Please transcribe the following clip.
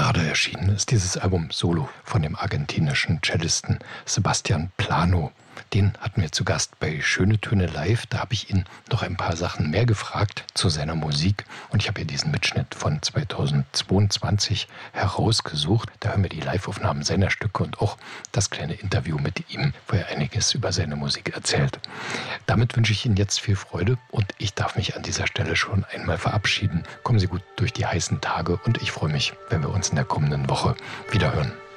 Gerade erschienen ist dieses Album Solo von dem argentinischen Cellisten Sebastian Plano. Den hatten wir zu Gast bei Schöne Töne Live. Da habe ich ihn noch ein paar Sachen mehr gefragt zu seiner Musik. Und ich habe hier diesen Mitschnitt von 2022 herausgesucht. Da hören wir die Live-Aufnahmen seiner Stücke und auch das kleine Interview mit ihm, wo er einiges über seine Musik erzählt. Damit wünsche ich Ihnen jetzt viel Freude und ich darf mich an dieser Stelle schon einmal verabschieden. Kommen Sie gut durch die heißen Tage und ich freue mich, wenn wir uns in der kommenden Woche wieder hören.